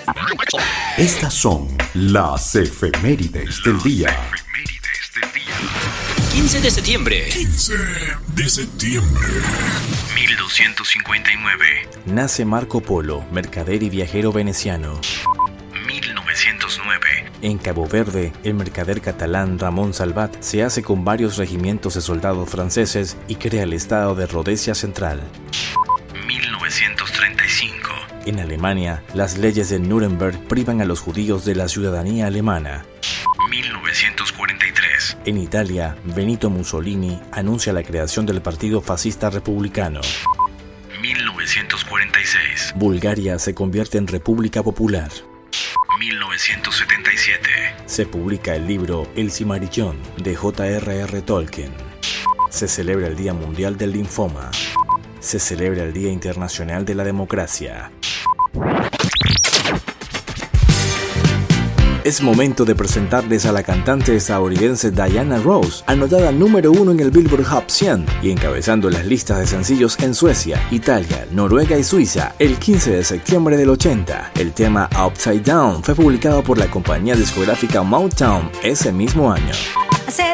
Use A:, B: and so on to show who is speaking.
A: Estas son las efemérides del día.
B: 15 de septiembre.
C: 1259.
D: Nace Marco Polo, mercader y viajero veneciano.
C: 1909.
D: En Cabo Verde, el mercader catalán Ramón Salvat se hace con varios regimientos de soldados franceses y crea el estado de Rodesia Central.
C: 1935.
D: En Alemania, las leyes de Nuremberg privan a los judíos de la ciudadanía alemana.
C: 1943.
D: En Italia, Benito Mussolini anuncia la creación del Partido Fascista Republicano.
C: 1946.
D: Bulgaria se convierte en República Popular.
C: 1977.
D: Se publica el libro El Silmarillion de J.R.R. Tolkien. Se celebra el Día Mundial del Linfoma. Se celebra el Día Internacional de la Democracia. Es momento de presentarles a la cantante estadounidense Diana Ross, anotada número 1 en el Billboard Hot 100 y encabezando las listas de sencillos en Suecia, Italia, Noruega y Suiza el 15 de septiembre del 80. El tema Upside Down fue publicado por la compañía discográfica Motown ese mismo año.
E: I said